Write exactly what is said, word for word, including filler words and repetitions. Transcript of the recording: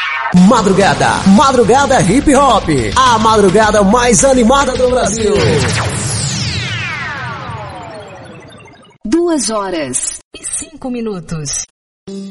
Madrugada, Madrugada Hip Hop, a madrugada mais animada do Brasil. Duas horas e cinco minutos.